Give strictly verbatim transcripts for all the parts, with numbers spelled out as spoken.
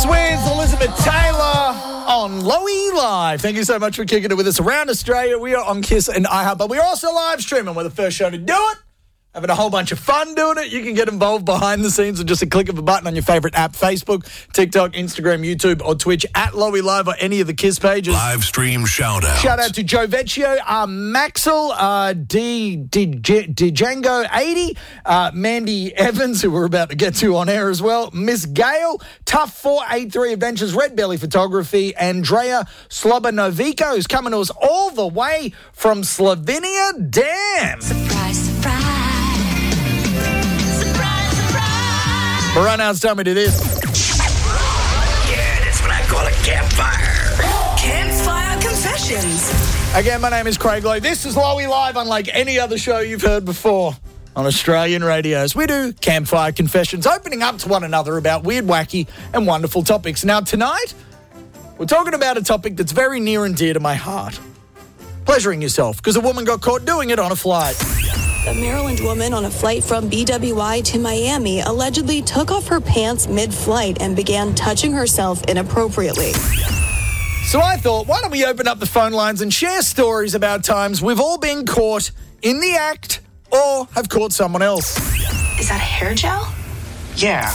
Kiss with Elizabeth Taylor on Lowy Live. Thank you so much for kicking it with us around Australia. We are on Kiss and iHeart, but we're also live streaming. We're the first show to do it. Having a whole bunch of fun doing it. You can get involved behind the scenes with just a click of a button on your favourite app, Facebook, TikTok, Instagram, YouTube, or Twitch, at Lowy Live or any of the Kiss pages. Live stream shout out. Shout out to Joe Vecchio, uh, Maxwell, uh, D, D, D, Django eighty, uh, Mandy Evans, who we're about to get to on air as well, Miss Gale, Tough four eighty-three Adventures, Red Belly Photography, Andrea Slobanovico, who's coming to us all the way from Slovenia. Damn. Surprise, surprise. But right now it's time we do this. Yeah, that's what I call a campfire. Campfire Confessions. Again, my name is Craig Lowe. This is Lowy Live, unlike any other show you've heard before on Australian radios. We do Campfire Confessions, opening up to one another about weird, wacky, and wonderful topics. Now, tonight, we're talking about a topic that's very near and dear to my heart. Pleasuring yourself, because a woman got caught doing it on a flight. A Maryland woman on a flight from B W I to Miami allegedly took off her pants mid-flight and began touching herself inappropriately. So I thought, why don't we open up the phone lines and share stories about times we've all been caught in the act or have caught someone else. Is that hair gel? Yeah.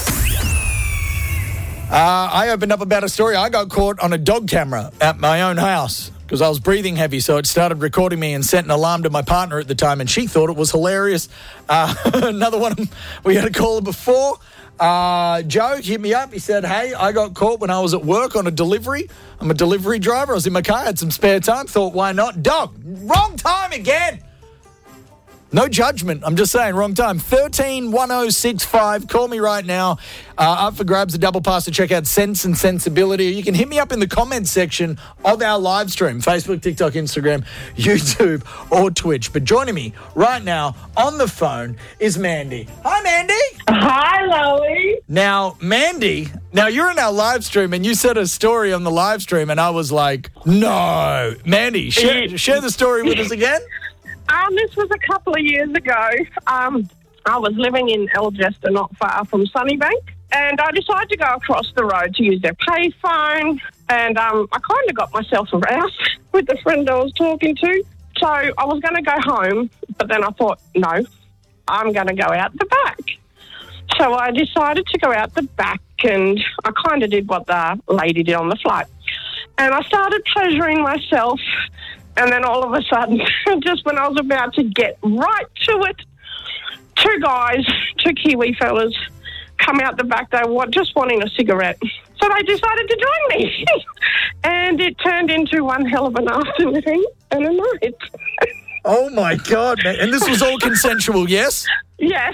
Uh, I opened up about a story. I got caught on a dog camera at my own house because I was breathing heavy, so it started recording me and sent an alarm to my partner at the time, and she thought it was hilarious. Uh, another one, we had a caller before. Uh, Joe hit me up. He said, hey, I got caught when I was at work on a delivery. I'm a delivery driver. I was in my car, had some spare time. Thought, why not? Dog, wrong time again. No judgment. I'm just saying, wrong time. one three one oh six five. Call me right now. Uh, up for grabs, a double pass to check out Sense and Sensibility. You can hit me up in the comments section of our live stream, Facebook, TikTok, Instagram, YouTube, or Twitch. But joining me right now on the phone is Mandy. Hi, Mandy. Hi, Lowy. Now, Mandy, now you're in our live stream and you said a story on the live stream and I was like, no. Mandy, share, share the story with us again. Um, this was a couple of years ago. Um, I was living in Algester, not far from Sunnybank, and I decided to go across the road to use their payphone, and um, I kind of got myself aroused with the friend I was talking to. So I was going to go home, but then I thought, no, I'm going to go out the back. So I decided to go out the back, and I kind of did what the lady did on the flight. And I started pleasuring myself. And then all of a sudden, just when I was about to get right to it, two guys, two Kiwi fellas, come out the back. They were just wanting a cigarette. So they decided to join me. And it turned into one hell of an afternoon and a night. Oh, my God, man. And this was all consensual, yes? Yes.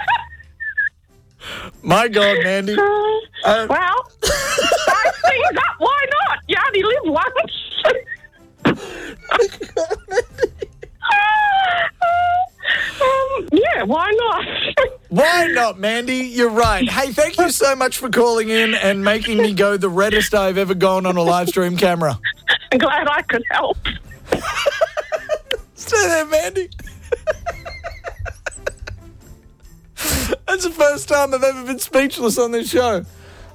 My God, Mandy. Uh, Uh, well, spice things up. Why not? You only live once. um, yeah, why not? Why not, Mandy? You're right. Hey, thank you so much for calling in and making me go the reddest I've ever gone on a live stream camera. I'm glad I could help. Stay there, Mandy. That's the first time I've ever been speechless on this show.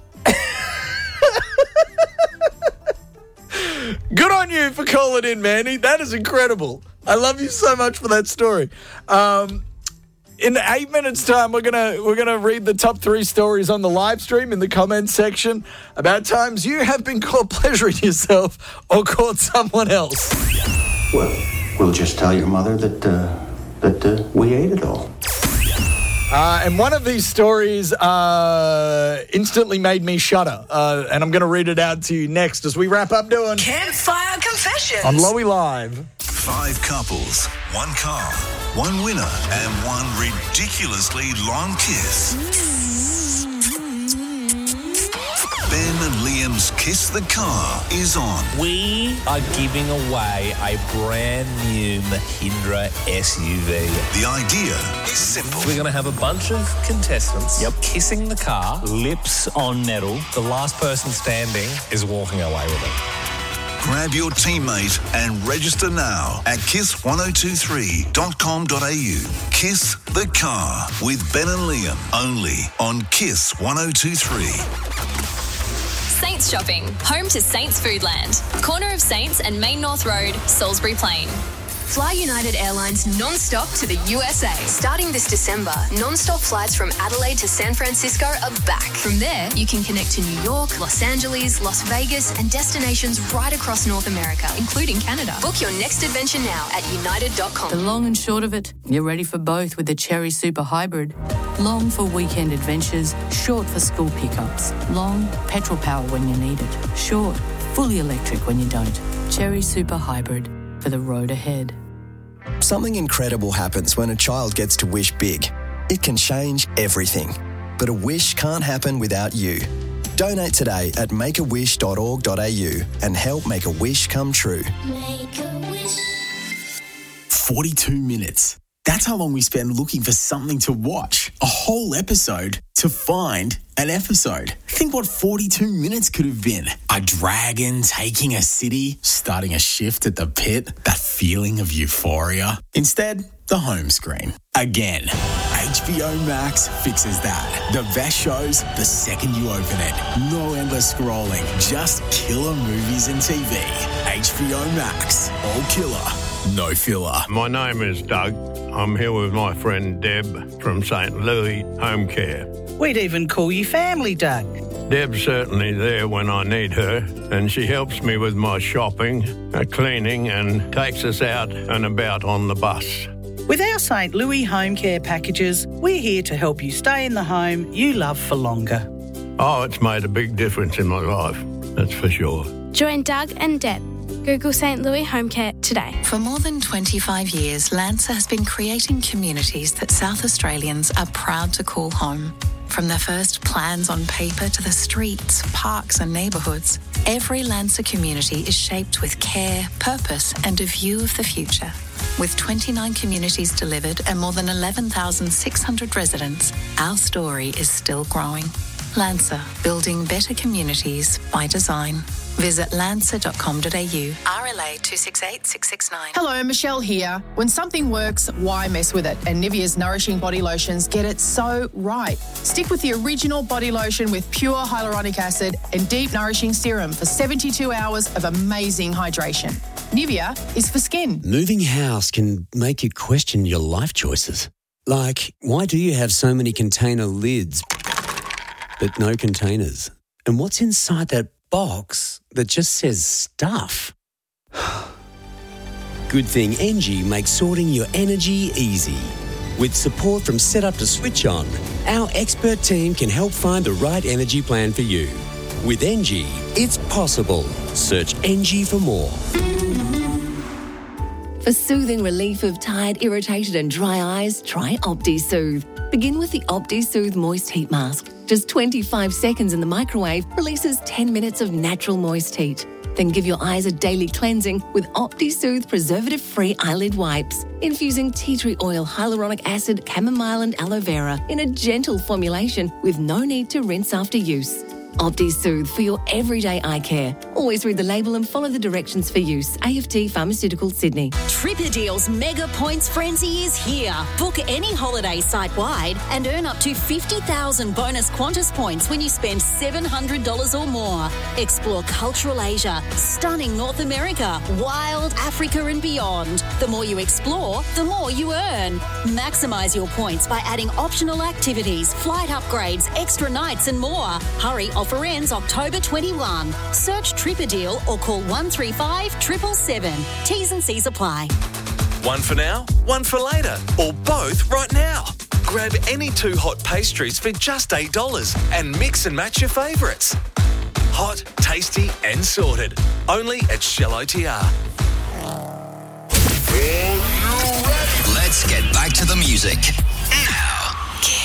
Good on you for calling in, Mandy. That is incredible. I love you so much for that story. Um, in eight minutes' time, we're gonna we're gonna read the top three stories on the live stream in the comments section about times you have been caught pleasuring yourself or caught someone else. Well, we'll just tell your mother that uh, that uh, we ate it all. Uh, and one of these stories uh, instantly made me shudder. Uh, and I'm going to read it out to you next as we wrap up doing Campfire Confessions on Lowy Live. Five couples, one car, one winner, and one ridiculously long kiss. Ben and Liam's Kiss the Car is on. We are giving away a brand new Mahindra S U V. The idea is simple. We're going to have a bunch of contestants yep. kissing the car, lips on metal. The last person standing is walking away with it. Grab your teammate and register now at kiss one oh two three dot com dot a u. Kiss the Car with Ben and Liam, only on Kiss one oh two three. Saints shopping. Home to Saints Foodland. Corner of Saints and Main North Road, Salisbury Plain. Fly United Airlines non-stop to the U S A. Starting this December, non-stop flights from Adelaide to San Francisco are back. From there, you can connect to New York, Los Angeles, Las Vegas, and destinations right across North America, including Canada. Book your next adventure now at united dot com. The long and short of it, you're ready for both with the Cherry Super Hybrid. Long for weekend adventures, short for school pickups. Long, petrol power when you need it. Short, fully electric when you don't. Cherry Super Hybrid. For the road ahead. Something incredible happens when a child gets to wish big. It can change everything. But a wish can't happen without you. Donate today at make a wish dot org dot a u and help make a wish come true. Make a wish. forty-two minutes. That's how long we spend looking for something to watch. A whole episode to find an episode. Think what forty-two minutes could have been. A dragon taking a city, starting a shift at the pit, that feeling of euphoria. Instead, the home screen. Again. H B O Max fixes that. The best shows the second you open it. No endless scrolling, just killer movies and T V. H B O Max. All killer, no filler. My name is Doug. I'm here with my friend Deb from Saint Louis Home Care. We'd even call you family, Doug. Deb's certainly there when I need her, and she helps me with my shopping, uh, cleaning, and takes us out and about on the bus. With our Saint Louis Home Care packages, we're here to help you stay in the home you love for longer. Oh, it's made a big difference in my life, that's for sure. Join Doug and Deb. Google Saint Louis Home Care today. For more than twenty-five years, Lancer has been creating communities that South Australians are proud to call home. From their first plans on paper to the streets, parks and neighbourhoods, every Lancer community is shaped with care, purpose and a view of the future. With twenty-nine communities delivered and more than eleven thousand six hundred residents, our story is still growing. Lancer, building better communities by design. Visit lancer dot com dot a u. R L A two six eight six six nine. Hello, Michelle here. When something works, why mess with it? And Nivea's Nourishing Body Lotions get it so right. Stick with the original body lotion with pure hyaluronic acid and deep nourishing serum for seventy-two hours of amazing hydration. Nivea is for skin. Moving house can make you question your life choices. Like, why do you have so many container lids but no containers? And what's inside that box that just says stuff? Good thing Engie makes sorting your energy easy. With support from Setup to Switch On, our expert team can help find the right energy plan for you. With Engie, it's possible. Search Engie for more. For soothing relief of tired, irritated and dry eyes, try OptiSoothe. Begin with the OptiSoothe Moist Heat Mask. Just twenty-five seconds in the microwave releases ten minutes of natural moist heat. Then give your eyes a daily cleansing with OptiSoothe preservative-free eyelid wipes, infusing tea tree oil, hyaluronic acid, chamomile and aloe vera in a gentle formulation with no need to rinse after use. OptiSoothe for your everyday eye care. Always read the label and follow the directions for use. A F T Pharmaceuticals, Sydney. Tripadeal's Mega Points Frenzy is here. Book any holiday site-wide and earn up to fifty thousand bonus Qantas points when you spend seven hundred dollars or more. Explore cultural Asia, stunning North America, wild Africa and beyond. The more you explore, the more you earn. Maximise your points by adding optional activities, flight upgrades, extra nights and more. Hurry, offer ends October twenty-first. Search Tripadeal or call one three five, seven seven seven. T's and C's apply. One for now, one for later, or both right now. Grab any two hot pastries for just eight dollars and mix and match your favourites. Hot, tasty and sorted. Only at Shell O T R. Let's get back to the music. Now.